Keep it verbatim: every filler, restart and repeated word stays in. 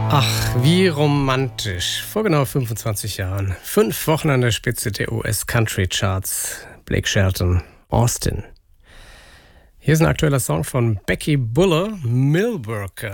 Ach, wie romantisch. Vor genau fünfundzwanzig Jahren. Fünf Wochen an der Spitze der U S-Country-Charts. Blake Shelton, Austin. Hier ist ein aktueller Song von Becky Buller, Millworker.